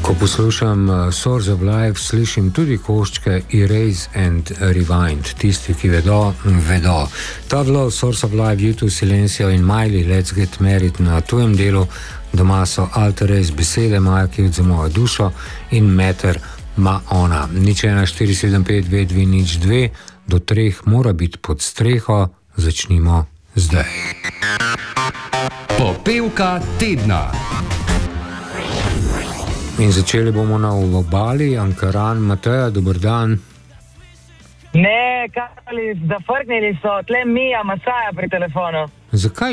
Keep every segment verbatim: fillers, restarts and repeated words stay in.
Ko poslušam uh, Source of Life, slišim tudi koščke Erase and Rewind. Tisti, ki vedo, vedo. Tablo, Source of Life, YouTube, Silencio in Miley, Let's Get Married na tujem delu. Doma so Alter Ace, Besede, Maja Kevc za mojo dušo in Meter ma ona. Nič ena štiri sedem pet dve dve nič dve, do treh mora biti pod streho. Začnimo zdaj. Popevka tedna. In začeli bomo na obali. Ankaran, Mateja, dober dan. Ne, kali, zafrknili so, tle Mija, Masaja pri telefonu. Zakaj?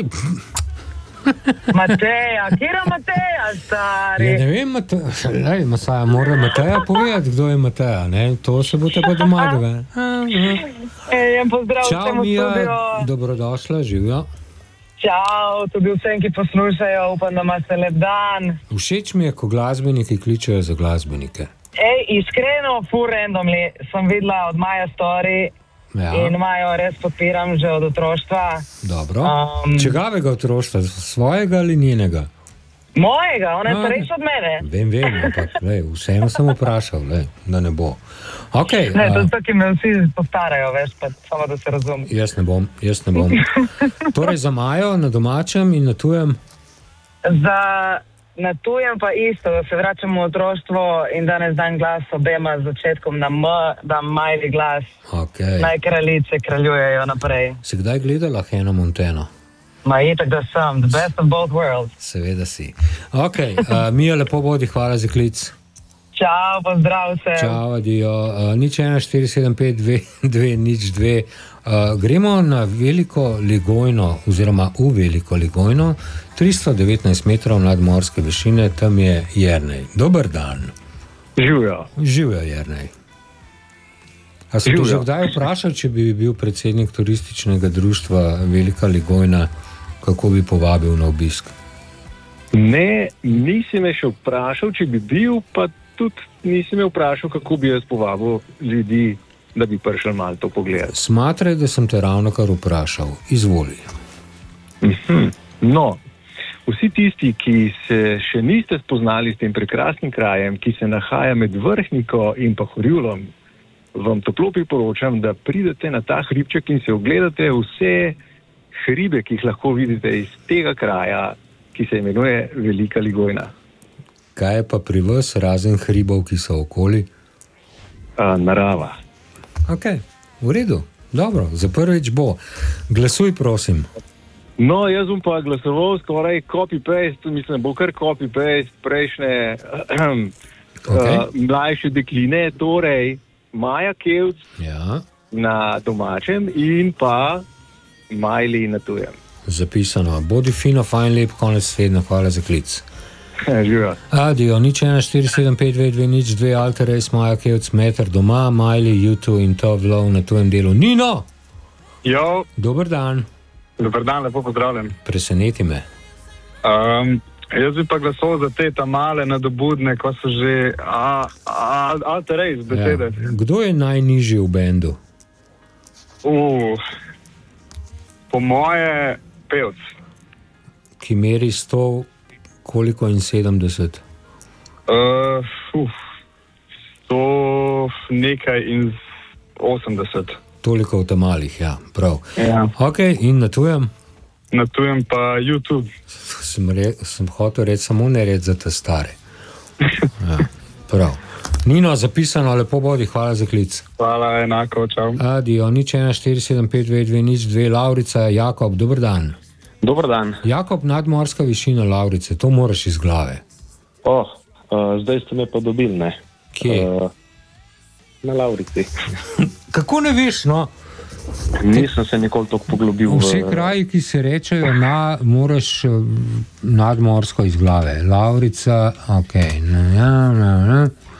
Mateja, kjera Mateja, stari? Ja, ne vem, Mateja, lej, Masaja, mora Mateja povedati, kdo je Mateja, ne? To se boste pa doma dogajali. En pozdrav Čau, vsem v Mija, studio. dobrodošla, živijo. Čau, tudi vsem, ki poslušajo, upam, da imate lep dan. Všeč mi je, ko glasbeniki kličejo za glasbenike. Ej, iskreno, full randomly sem videla od Maja story Ja, in Majo res podpiram že od otroštva. dobro. Um, Čigavega otroštva, svojega ali njenega? Mojega, ona je A, starejša od mene. Vem, vem, ampak lej, vseeno sem vprašal, lej, da ne bo. Okay, Ne, to a, je to, ki me vsi postarajo, veš, pa samo da se razum. jaz ne bom, jaz ne bom. Torej za Majo na domačem in na tujem. Za na tujem pa isto, da se vračamo v otroštvo in danes dan glas obema z začetkom na M, da Miley glas. Okay. Naj kraljice kraljujejo naprej. Si kdaj gledala Hannah Montana? Ma itak da sem, the best of both worlds. Seveda si. Ok, uh, Mija, lepo bodi, hvala za klic. Čau, pozdrav se. Čau, adijo. Uh, nič ena štiri sedem pet dve dve nič dve. Uh, gremo na Veliko Ligojno, oziroma v Veliko Ligojno, tristo devetnajst metrov nadmorske višine, tam je Jernej. Dober dan. Živijo. Živijo, Jernej. A si te že kdaj vprašal, če bi bil predsednik turističnega društva Velika Ligojna, kako bi povabil na obisk? Ne, nisi me še vprašal, če bi bil, pa tudi nisi me vprašal, kako bi jaz povabil ljudi, da bi prišel malo to pogledati. Smatraj, da sem te ravno kar vprašal. Izvoli. Mhm. No, vsi tisti, ki se še niste spoznali s tem prekrasnim krajem, ki se nahaja med Vrhniko in pa Horjulom, vam toplo priporočam, da pridete na ta hribček in se ogledate vse hribe, ki jih lahko vidite iz tega kraja, ki se imenuje Velika Ligojna. Kaj je pa pri vas razen hribov, ki so okoli? A, narava. Ok, v redu. Dobro, za prvič bo. Glasuj, prosim. No, jaz bom pa glasoval skoraj copy-paste, mislim, bo kar copy-paste prejšnje Okay. uh, mlajše dekline, torej Maja Kevc Ja, na domačem in pa Miley na tujem. zapisano. Bodi fino, fajn, lep, konec tedna, hvala za klic. Živijo. Adijo, nič ena štiri sedem pet dve dve nič dve, Alter Ace, Maja Kevc, Meter doma, Miley, YouTube in to vlov na tujem delu. Nino! Jo, Dober dan. dober dan, lepo pozdravljen. Preseneti me. Um, jaz bi pa glasoval za te tamale nadobudne, ko so že a, a, Alter Ace besede. Ja. Kdo je najnižji v bendu? Uh, po moje pevc. Ki meri sto koliko in sedemdeset? Uh, uf, to nekaj in osemdeset. Toliko v tamalih, ja, prav. Ja. Ok, in na tujem? Na tujem pa YouTube. Sem, re, sem hotel reči samo ne reči za te stare. Ja, prav. Nino, zapisano, lepo bodi, hvala za klic. Hvala, enako, čau. Adijo, nič ena štiri sedem pet dve dve nič dve, Laurica, Jakob, dober dan. Dobar dan. Jakob, nadmorska višina Laurice, to moraš iz glave. Oh, uh, zdaj ste me pa dobili, ne? Kje? Uh, na Laurici. Kako ne veš, no? Nisem se nikoli toliko poglobil Vsi v... kraji, ki se rečejo, na, moraš eh, nadmorsko iz glave. Laurica, ok. Ja, ja, ja.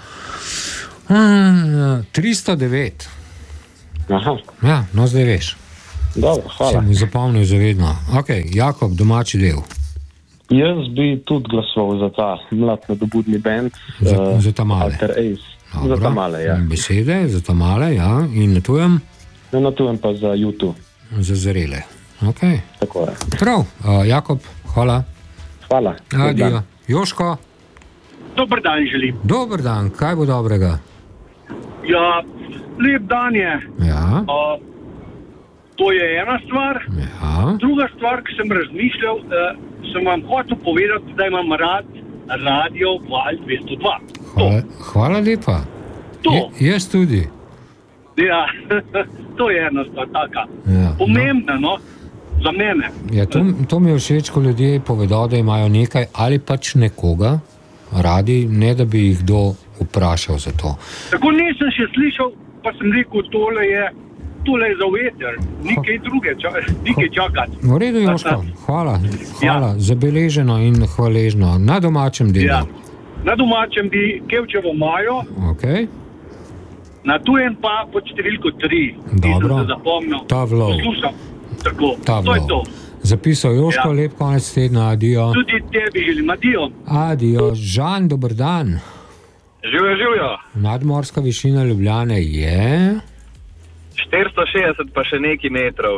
tristo devet. Aha, Ja, no zdaj veš. dobro, hvala. Sem jih zapomnil zavedno. Ok, Jakob, domači del. Jaz bi tudi glasoval za ta mlad nadobudni band. Za, uh, za tamale. Alter Ace. Dobro. Za tamale, ja. Besede, za tamale, ja. In na tujem, No, na tujem pa za YouTube. za zrele. Ok, Tako je. prav. Uh, Jakob, hvala. Hvala. Lep dan. Adijo. Joško, Dober dan želim. Dober dan, kaj bo dobrega? Ja, lep dan je. Ja. Uh, to je ena stvar. Ja. Druga stvar, ki sem razmišljal, uh, sem vam hotel povedati, da imam rad radio Val dvesto dva. Hvala, hvala lepa. To. Je, jaz tudi. Ja, to je ena stvar taka. Ja. Pomembna, no, za mene. Ja, to, to mi je všeč, ko ljudje povedo, da imajo nekaj ali pač nekoga radi, ne da bi jih kdo vprašal za to. Tako nisem še slišal, pa sem rekel, tole je, tole je za veter, nekaj druge, ča, nekaj čakati. V redu, Joško, hvala, hvala, ja. Zabeleženo in hvaležno. Na domačem delu. Ja. Na domačem bi Kevčevo Majo, okay. Na tujem pa pod številko tri. Dobro, ta vlog. Poslušam, tako, ta to je to. Zapisal Joško, ja. Lep konec tedna, adijo. Tudi tebi želim, adijo. Adijo, Žan, dober dan. Živjo, živjo. Nadmorska višina Ljubljane je... štiristo šestdeset pa še nekaj metrov.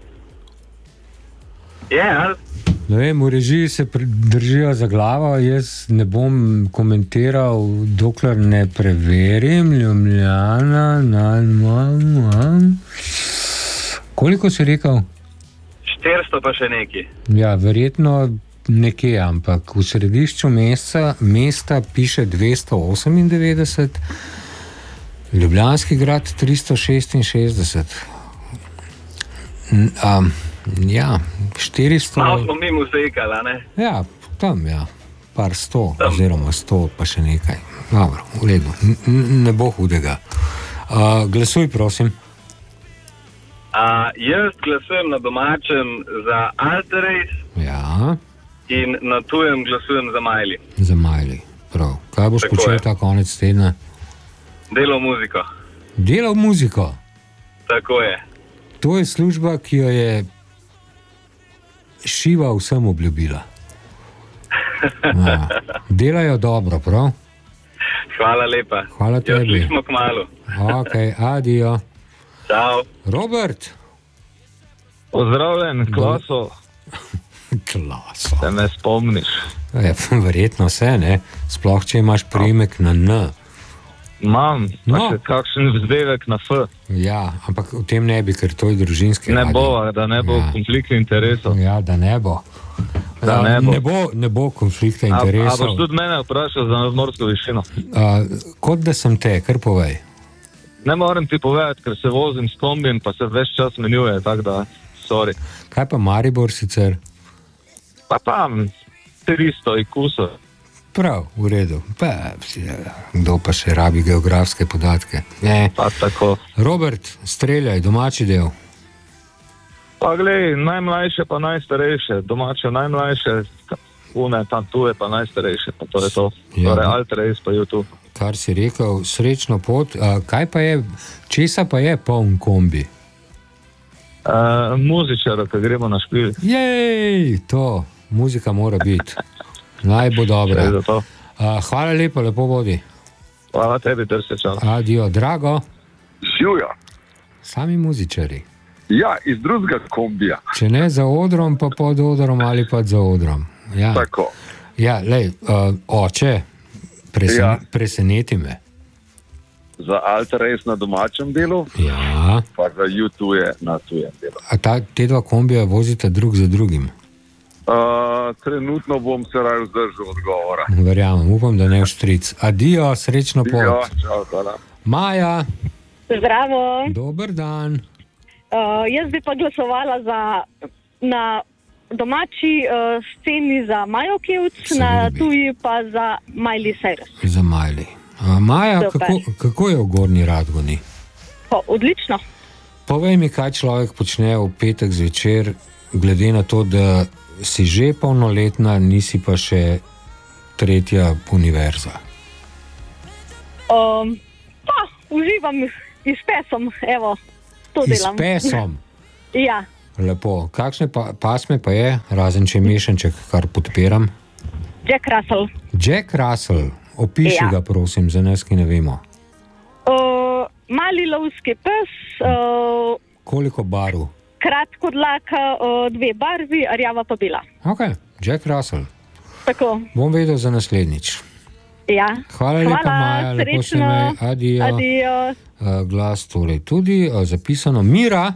Je, ali? Ne vem, v režiji se držijo za glavo, jaz ne bom komentiral, dokler ne preverim. Ljubljana, nadmorska... Koliko si rekel? štiristo pa še nekaj. Ja, verjetno nekje, ampak v središču mesta, mesta piše dvesto osemindevetdeset, Ljubljanski grad tristo šestinšestdeset. Um, ja, štiristo... Malo smo mimo sekala, ne? Ja, tam, ja. Par sto, tam. Oziroma sto, pa še nekaj. Dobro, v redu, N- ne bo hudega. Uh, glasuj, prosim. Uh, jaz glasujem na domačem za Alter Race. Ja. In na tujem glasujem za Miley. Za Miley, prav. Kaj boš Tako počel je. ta konec tedna? Delal muziko. Delal muziko? Tako je. To je služba, ki jo je Šiva vsem obljubila. Ja. Delajo dobro, prav? Hvala lepa. Hvala tebi. Ja, slišmo kmalu. Ok, adijo. Čau. Robert. Pozdravljen, Klaso. Klaso. Se me spomniš? Ja, verjetno se, ne? Sploh, če imaš priimek na N. Imam, pa No. še kakšen vzdevek na F. Ja, ampak v tem ne bi, ker to je družinski Ne radio. bo, da ne bo Ja. konflikta interesov. Ja, da ne bo. Da Ja, ne bo. Ne bo, ne bo konflikta A, a interesov. boš tudi mene vprašal za nadmorsko višino? A, kot da sem te, kar povej. Ne morem ti povedati, ker se vozim s kombijem, pa se ves čas menjuje, tako da, sorry. Kaj pa Maribor sicer? Pa tam, tristo ikusov. Prav, v redu. Pa, kdo pa še rabi geografske podatke? Ne. Pa tako. Robert, streljaj, domači del. Pa glej, najmlajše pa najstarejše, domače najmlajše, une tam tuje pa najstarejše, pa to je to. Ja. Torej, Alter Race pa YouTube. Kar si rekel, srečno pot. A, kaj pa je, česa pa je poln kombi? Uh, muzičara, ko gremo na špil. Jej, to, muzika mora biti. Naj bo dobra. A, hvala lepa, lepo bodi. Hvala tebi, drse čas. Adijo, drago. Živjo. Sami muzičari. Ja, iz drugega kombija. Če ne za odrom, pa pod odrom ali pa za odrom. Ja. Tako. Ja, lej, uh, oče, presen, Ja. preseneti me. Za Alter Race na domačem delu, Ja. pa za YouTube na tujem delu. A ta, te dva kombija vozita drug za drugim? Uh, trenutno bom se raje vzdržal odgovora. Verjamem, upam, da ne v štric. Adijo, srečno pot. Ja, čau, hvala. Maja, Zdravo. dober dan. Uh, jaz bi pa glasovala za, na domači uh, sceni za Majo Kevc, na tuji pa za Miley Cyrus. Za Miley. A, Maja, Super. kako, kako je v Gornji Radgoni? O, odlično. Povej mi, kaj človek počne v petek zvečer, glede na to, da si že polnoletna, nisi pa še tretja univerza. Um, pa, uživam iz pesom, evo, to S delam. pesom. Ja, Lepo. Kakšne pa, pasme pa je, razen če je mešanček, kar podpiram? Jack Russell. Jack Russell, opiši Ja. ga, prosim, za nas, ki ne vemo. Uh, mali lovski pes, uh, Koliko barv? kratko dlaka, uh, dve barvi, rjava pa bela. Ok, Jack Russell. Tako. Bom vedel za naslednjič. Ja. Hvala lepa, Maja, lepo se imej, adijo. Adijo. Uh, glas torej tudi, uh, zapisano Mira.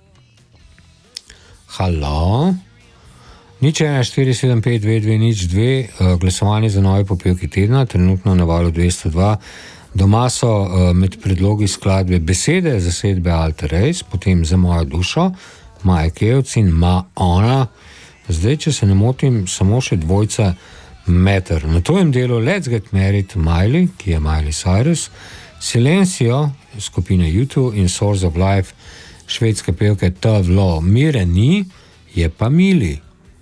Halo. Nič ena, štiri, sedem, pet, dve, dve, nič, dve, uh, glasovanje za nove popevki tedna, trenutno na valu dvesto dva. Doma so uh, med predlogi skladbe Besede zasedbe Alter Race, potem Za mojo dušo, Maja Kevc in Ma ona. Zdaj, če se ne motim, samo še dvojca Matter. Na tojem delu Let's Get Married Miley, ki je Miley Cyrus, Silencio, skupine U dva in Source of Life, švedske pevke Tavlo. Mire ni, je pa Mili.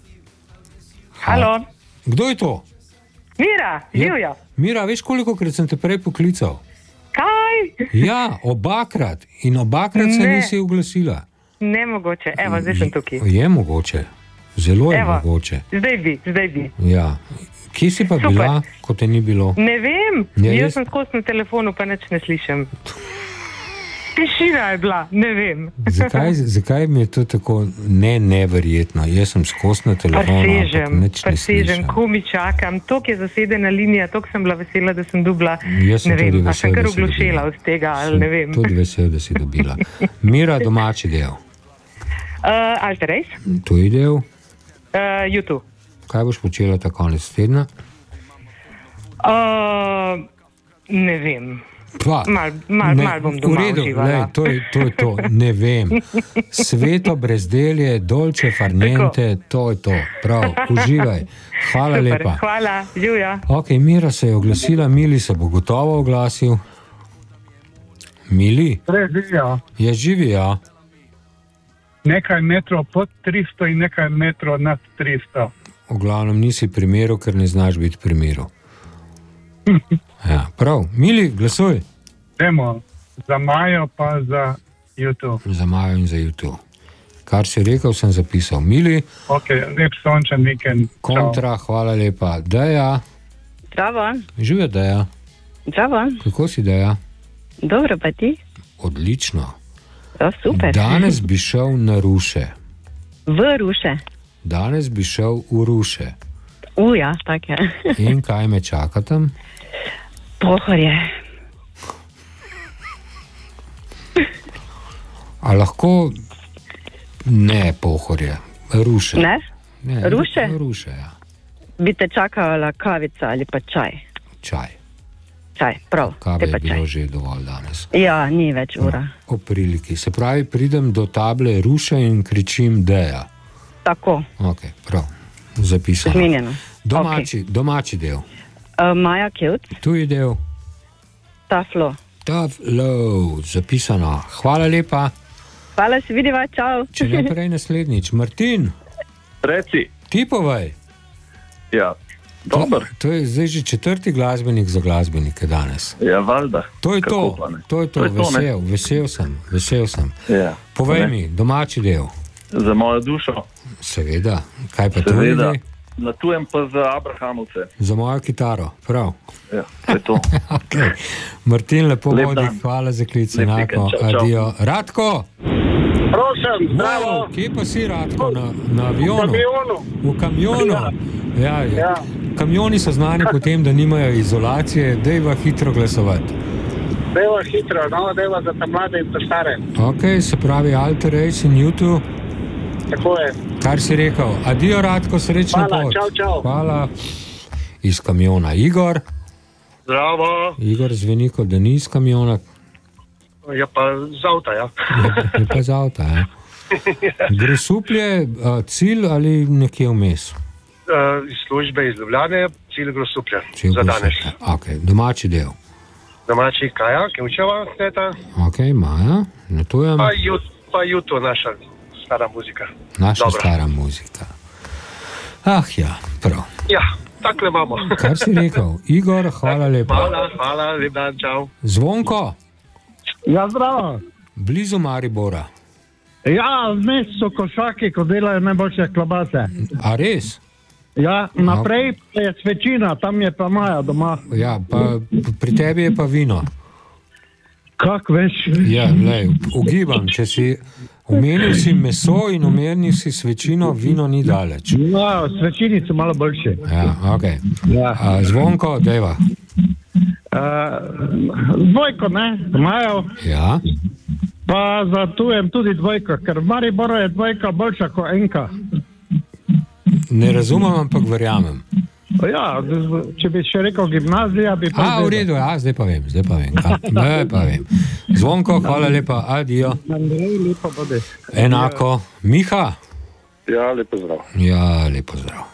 Halo. Kdo je to? Mira, živjo. Mira, veš, koliko krat sem te prej poklical? Kaj? Ja, obakrat. In obakrat se Ne. nisi oglasila. Nemogoče, evo, zdaj sem tukaj. Je mogoče. Zelo je Evo. mogoče. Zdaj bi, zdaj bi. Ja. Kje si pa Super. bila, ko te ni bilo? Ne vem, Ja, jaz jaz- sem skozi na telefonu, pa nič ne slišim. Tišina je bila, ne vem. Zakaj, zakaj mi je to tako ne neverjetno? Jaz sem skozi na telefonu, ampak Presežem, nič ne presežem, slišim. ko mi čakam. Tok je zasedena linija, tok sem bila vesela, da sem dobila. Jaz sem Ne tudi vem, a vesel, sem kar da si oglušela dobila. od tega, ali ne vem. Tudi vesel, da si dobila. Mira, domači del. Uh, Alter Race, Tuji del. uh, YouTube. Kaj boš počela ta konec tedna? Uh, ne vem. Pa, Mal, mal, ne, mal bom v doma redu, uživala. lej, to, je, to je to, ne vem. Sveto brezdelje, dolce farniente, to je to. Prav, uživaj. Hvala Super, lepa. hvala, živja. Ok, Mira se je oglasila, Mili se bo gotovo oglasil. Mili, Preživijo. je živi, ja. Nekaj metrov pod tristo in nekaj metrov nad tristo. V glavnem nisi primeru, ker ne znaš biti primeru. Ja, prav, Mili, glasuj. Demo, za Majo pa za YouTube. Za Majo in za YouTube. Kar si rekel, sem zapisal. Mili, Ok, lep sončen vikend. kontra, hvala lepa. Deja, Zdravo, živijo Deja. zdravo, Kako si Deja? dobro pa ti? Odlično. Ja, super. Danes bi šel na Ruše. V Ruše. Danes bi šel v Ruše. Uja, tak je. In kaj me čaka tam? Pohorje. A lahko ne Pohorje, Ruše. Ne? Ne, Ruše? Ruše, ja. Bi te čakala kavica ali pa čaj? Čaj. Čaj, prav. Kave te je pa bilo čaj. že dovolj danes. Ja, ni več ura. O priliki. Se pravi, pridem do table Ruše in kričim Deja. Tako, Ok, prav. Zapisano. zmenjeno. Domači, okay. domači del. Uh, Maja Kevc, Tuji del. Taflo. Tough love, zapisano. Hvala lepa. Hvala, se vidiva, čau. Če ne prej naslednjič. Martin, Reci. ti povaj. Ja, dober. To, to je zdaj že četrti glasbenik za glasbenike danes. Ja, valjda. To je Kako to, pa ne? to je to, To je to, ne? vesel, vesel sem, vesel sem. Ja. Povej Ne. mi, domači del. Za mojo dušo. Seveda, kaj pa to Seveda. je? Na tujem pa za Abrahamovce. Za mojo kitaro, prav. Ja, to je to. Okay. Martin, lepo Lep vodi, dan. hvala za klic, Lep enako, vikend, čau, čau. adijo. Radko, Prosim, zdravo. wow, kje pa si Radko, na, na avionu? kamionu. V kamionu? Ja, ja. Ja. Kamioni so znani po tem, da nimajo izolacije, dejva hitro glasovati. Deva hitro, no, deva za te mlade in te stare. Ok, se pravi Alter Race in YouTube. Tako je. Kar si rekel, adijo Radko, srečno Hvala, pot. čau, čau. Hvala. Iz kamiona Igor. Zdravo, Igor zveni kot da ni iz kamiona, je pa z avta, ja. je, je pa z avta. Ja. Grosuplje, a, cilj ali nekje vmes? Uh, iz službe iz Ljubljane, cilj Grosuplja Cilj za danes. Grosuplje. Okay, domači del. Domači Kaja, Kevčeva, teta, Ok, Maja, na tujem, pa, jut, pa Juto, naša stara muzika. naša Dobro. stara muzika. Ah ja, prav. Ja, takle imamo. Kar si rekel, Igor, hvala lepa. Hvala, hvala, lep dan, čau. Zvonko, Ja, zdravo. blizu Maribora. Ja, vmes so košaki, ko delajo najboljše klobase. A res? Ja, naprej pa je svečina, tam je pa Maja doma. Ja, pa pri tebi je pa vino. Kak veš? Ja, lej, ugibam, če si omenil si meso in omenil si svečino, vino ni daleč. Ja, svečini so malo boljše. Ja, ok. Ja. A, Zvonko, dejva. Dvojko, ne, Majev. Ja. Pa za tujem tudi dvojko, ker v Mariboru je dvojka boljša kot enka. Ne razumem, ampak verjamem. Ja, če bi še rekel gimnazija, bi pa... A, v redu, ja, zdaj pa vem, zdaj pa vem. A, zdaj pa vem. Zvonko, hvala lepa, adijo. Andrej, lepo bodi. Enako, Miha? Ja, lepo zdrav. Ja, lepo zdrav.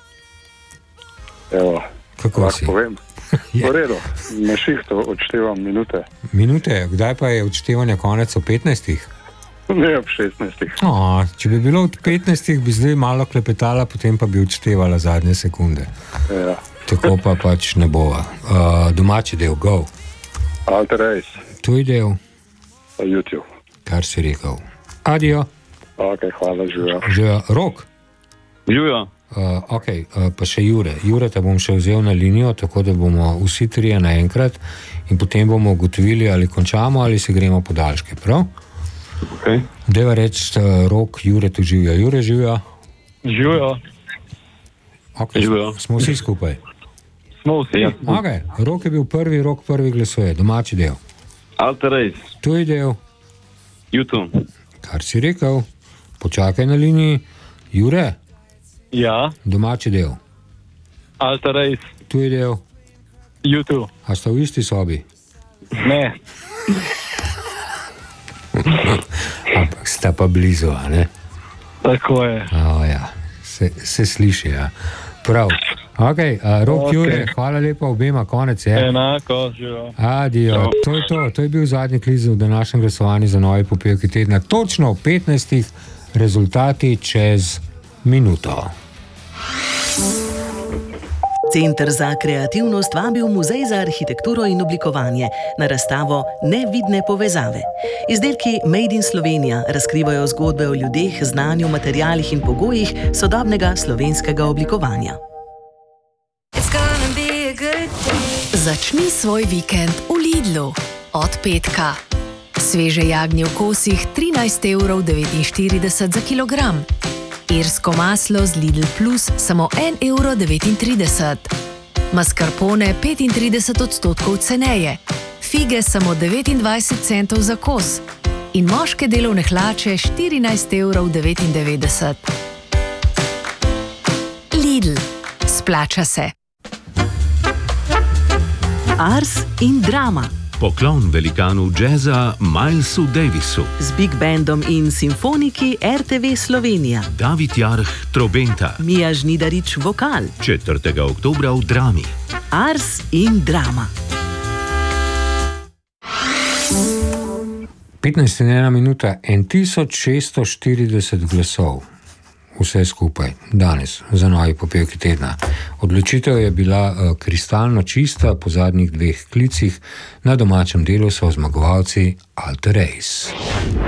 Evo, kako si? Povem. V redu, na šihtu odštevam minute. Minute, kdaj pa je odštevanje konec o petnajstih? Ne, ob šestnajstih. O, če bi bilo od petnajstih, bi zdaj malo klepetala, potem pa bi odštevala zadnje sekunde. Ja. Tako pa pač ne bova. Uh, domači del, go. Alter Race. Tuj del. YouTube. Kar si rekel. Adijo. Ok, hvala, živijo. Živijo. Rok. Živijo. Uh, ok, uh, pa še Jure. Jure te bom še vzel na linijo, tako da bomo vsi trije naenkrat in potem bomo ugotovili, ali končamo, ali se gremo podaljške, prav? Okay. Deva reči, uh, Rok, Jure tu živijo. Jure živijo? Živijo. Ok, živijo. Smo vsi skupaj. Smo vsi. Ja. Ok, Rok je bil prvi, Rok prvi glasuje. Domači del. Alter Race. Tuj del. YouTube. Kar si rekel. Počakaj na liniji. Jure? Ja. Domači del. Alter Race. Tuj del. YouTube. A sta v isti sobi? Ne. Ampak sta pa blizu, a ne? Tako je. O, ja. se, se sliši, ja. Prav. Ok, uh, Rok, okay. Jure, hvala lepa obema, konec je. Enako, živo. Adijo, to je to. To je bil zadnji kliz v današnjem glasovanju za novi popevki tedna. Točno v petnajstih, rezultati čez minuto. Center za kreativnost vabi v Muzej za arhitekturo in oblikovanje na razstavo Nevidne povezave. Izdelki Made in Slovenija razkrivajo zgodbe o ljudeh, znanju, materialih in pogojih sodobnega slovenskega oblikovanja. Začni svoj vikend v Lidlu. Od petka. Sveže jagnje v kosih trinajst evrov devetinštirideset za kilogram. Irsko maslo z Lidl Plus samo en evro devetintrideset. Mascarpone petintrideset odstotkov ceneje. Fige samo devetindvajset centov za kos. In moške delovne hlače štirinajst evrov devetindevetdeset. Lidl. Splača se. Ars in drama. Poklon velikanu džeza Milesu Davisu. Z Big Bandom in simfoniki R T V Slovenija. David Jarh trobenta. Mija Žnidarič vokal. četrtega oktobra v Drami. Ars in drama. petnajst in ena minuta, en tisoč šeststo štirideset glasov. Vse skupaj, danes, za novi popevki tedna. Odločitev je bila uh, kristalno čista, po zadnjih dveh klicih na domačem delu so zmagovalci Alter Race.